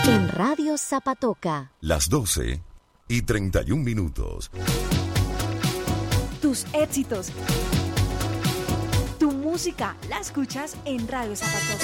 En Radio Zapatoca. Las 12:31. Tus éxitos. Tu música la escuchas en Radio Zapatoca.